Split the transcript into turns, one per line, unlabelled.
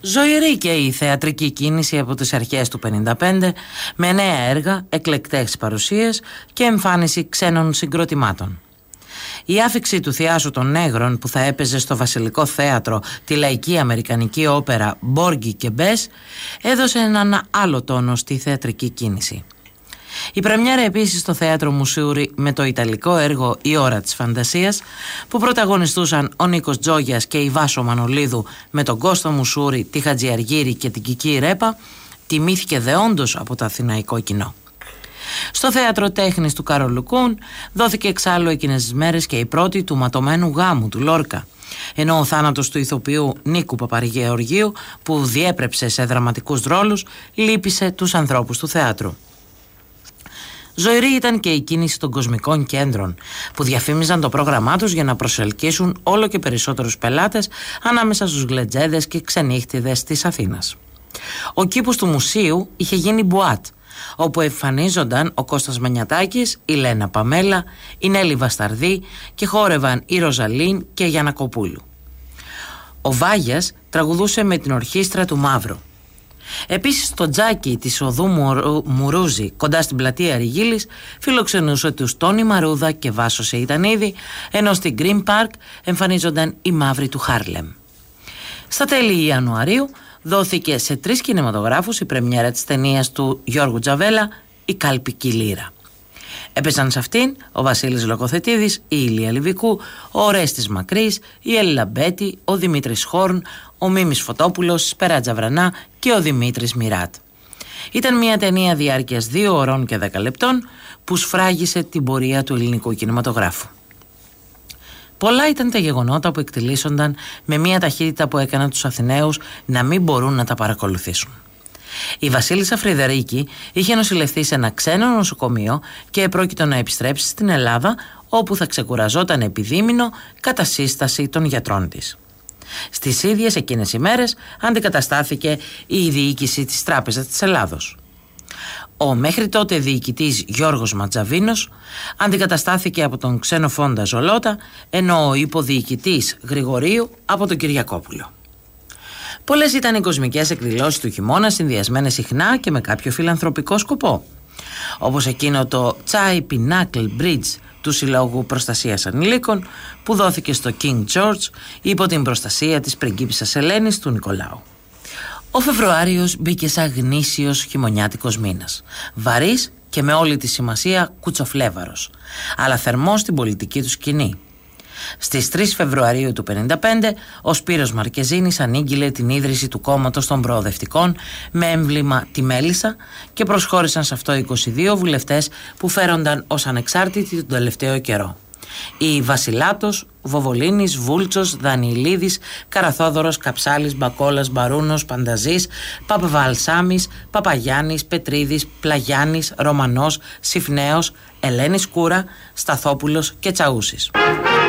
Ζωηρή και η θεατρική κίνηση από τις αρχές του 1955, με νέα έργα, εκλεκτές παρουσίες και εμφάνιση ξένων συγκροτημάτων. Η άφιξη του Θειάσου των Νέγρων, που θα έπαιζε στο Βασιλικό Θέατρο τη λαϊκή αμερικανική όπερα Μπόργκι και Μπες, έδωσε έναν άλλο τόνο στη θεατρική κίνηση. Η πρεμιέρα επίσης στο Θέατρο Μουσούρι με το ιταλικό έργο «Η ώρα της φαντασίας», που πρωταγωνιστούσαν ο Νίκος Τζόγιας και η Βάσο Μανολίδου με τον Κώστα Μουσούρι, τη Χατζιαργύρη και την Κική Ρέπα, τιμήθηκε δεόντως από το αθηναϊκό κοινό. Στο Θέατρο Τέχνης του Κάρολου Κούν δόθηκε εξάλλου εκείνες τις μέρες και η πρώτη του ματωμένου γάμου του Λόρκα, ενώ ο θάνατος του ηθοποιού Νίκου Παπαγεωργίου, που διέπρεψε σε δραματικούς ρόλους, λύπησε τους ανθρώπους του θεάτρου. Ζωηρή ήταν και η κίνηση των κοσμικών κέντρων, που διαφήμιζαν το πρόγραμμά τους για να προσελκύσουν όλο και περισσότερους πελάτες ανάμεσα στους γλετζέδες και ξενύχτιδες της Αθήνας. Ο κήπος του μουσείου είχε γίνει μπουάτ, όπου εμφανίζονταν ο Κώστας Μανιατάκης, η Λένα Παμέλα, η Νέλη Βασταρδή και χόρευαν η Ροζαλίν και η Γιαννακοπούλου. Ο Βάγιας τραγουδούσε με την ορχήστρα του Μαύρου. Επίσης το τζάκι της οδού Μουρούζη, κοντά στην πλατεία Ριγίλης, φιλοξενούσε τους Τόνι Μαρούδα και Βάσο Σεϊτανίδη, ενώ στην Green Park εμφανίζονταν οι Μαύροι του Χάρλεμ. Στα τέλη Ιανουαρίου δόθηκε σε 3 κινηματογράφους η πρεμιέρα της ταινίας του Γιώργου Τζαβέλα, «Η Κάλπικη Λύρα». Έπαιζαν σε αυτήν ο Βασίλης Λοκοθετίδης, η Ηλία Λιβικού, ο Ορέστης Μακρύς, η Έλλη Λαμπέτη, ο Δημήτρης Χόρν, ο Μίμης Φωτόπουλος, η Σπεράτζα Βρανά και ο Δημήτρης Μιράτ. Ήταν μια ταινία διάρκειας 2 ωρών και 10 λεπτών που σφράγισε την πορεία του ελληνικού κινηματογράφου. Πολλά ήταν τα γεγονότα που εκτελήσονταν με μια ταχύτητα που έκαναν τους Αθηναίους να μην μπορούν να τα παρακολουθήσουν. Η Βασίλισσα Φρυδερίκη είχε νοσηλευθεί σε ένα ξένο νοσοκομείο και επρόκειτο να επιστρέψει στην Ελλάδα, όπου θα ξεκουραζόταν επιδίμηνο κατά σύσταση των γιατρών της. Στις ίδιες εκείνες ημέρες αντικαταστάθηκε η διοίκηση της Τράπεζας της Ελλάδος. Ο μέχρι τότε διοικητής Γιώργος Ματζαβίνος αντικαταστάθηκε από τον Ξενοφόντα Ζολότα, ενώ ο υποδιοικητής Γρηγορίου από τον Κυριακόπουλο. Πολλές ήταν οι κοσμικές εκδηλώσεις του χειμώνα, συνδυασμένες συχνά και με κάποιο φιλανθρωπικό σκοπό, όπως εκείνο το Chai Pinnacle Bridge του Συλλόγου Προστασίας Ανηλίκων, που δόθηκε στο King George υπό την προστασία της πριγκίπισσας Ελένης του Νικολάου. Ο Φεβρουάριος μπήκε σαν γνήσιος χειμωνιάτικος μήνας, βαρύς και με όλη τη σημασία κουτσοφλέβαρος, αλλά θερμός στην πολιτική του σκηνή. Στις 3 Φεβρουαρίου του 1955 ο Σπύρος Μαρκεζίνης ανήγγειλε την ίδρυση του κόμματος των Προοδευτικών με έμβλημα τη Μέλισσα και προσχώρησαν σε αυτό 22 βουλευτές που φέρονταν ως ανεξάρτητοι τον τελευταίο καιρό. Οι Βασιλάτος, Βοβολίνης, Βούλτσος, Δανιηλίδης, Καραθόδωρος, Καψάλης, Μπακόλας, Μπαρούνος, Πανταζής, Παπαβαλσάμης, Παπαγιάννης, Πετρίδης, Πλαγιάννης, Ρωμανός, Συφνέος, Ελένης Κούρα, Σταθόπουλος και Τσαούσης.